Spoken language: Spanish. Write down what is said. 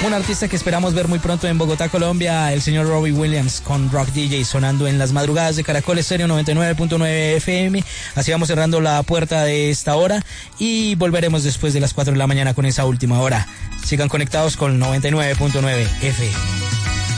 Un artista que esperamos ver muy pronto en Bogotá, Colombia, el señor Robbie Williams con Rock DJ sonando en las madrugadas de Caracol Estéreo 99.9 FM. Así vamos cerrando la puerta de esta hora y volveremos después de las 4 de la mañana con esa última hora. Sigan conectados con 99.9 FM.